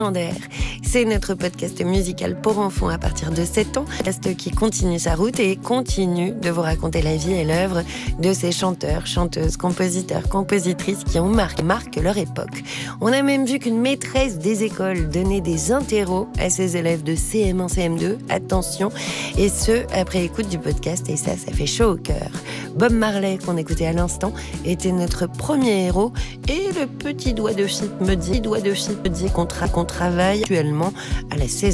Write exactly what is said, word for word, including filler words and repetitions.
C'est notre podcast musical pour enfants à partir de sept ans, podcast qui continue sa route et continue de vous raconter la vie et l'œuvre de ces chanteurs, chanteuses, compositeurs, compositrices qui ont marqué, marquent leur époque. On a même vu qu'une maîtresse des écoles donnait des interros à ses élèves de C M un, C M deux, attention, et ce, après écoute du podcast, et ça, ça fait chaud au cœur. Bob Marley, qu'on écoutait à l'instant, était notre premier héros, et le petit doigt de Philippe me dit, doigt de Philippe me dit qu'on, tra- qu'on travaille actuellement à la saison.